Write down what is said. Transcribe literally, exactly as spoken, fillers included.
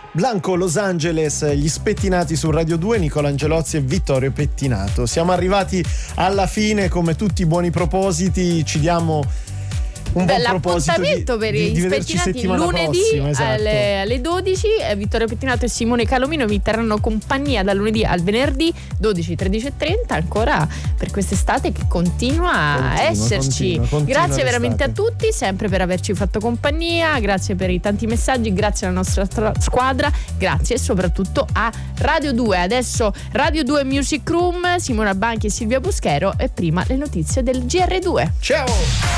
Blanco, Los Angeles, gli spettinati su Radio due, Nicola Angelozzi e Vittorio Pettinato. Siamo arrivati alla fine, come tutti i buoni propositi, ci diamo un buon proposito di, per di, gli di vederci spettinati settimana lunedì prossima, esatto. alle, alle dodici. Vittorio Pettinato e Simone Calomino vi terranno compagnia dal lunedì al venerdì dodici, tredici e trenta ancora per quest'estate che continua, continua a esserci. Continua, continua grazie l'estate. veramente a tutti, sempre per averci fatto compagnia, grazie per i tanti messaggi, grazie alla nostra tra- squadra, grazie soprattutto a Radio due. Adesso Radio due Music Room, Simona Banchi e Silvia Buschero, e prima le notizie del G R due. Ciao!